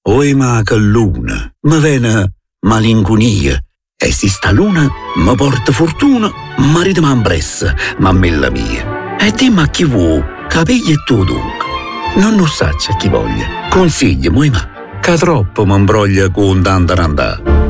Oi ma che luna, mi viene malinconia. E se sta luna mi porta fortuna, marito m'ambressa, mammella mia. E dimmi a chi vuoi, capigli e tu dunque. Non lo saccia chi voglia, consigliami, ma che troppo mi imbroglia con tanta randà.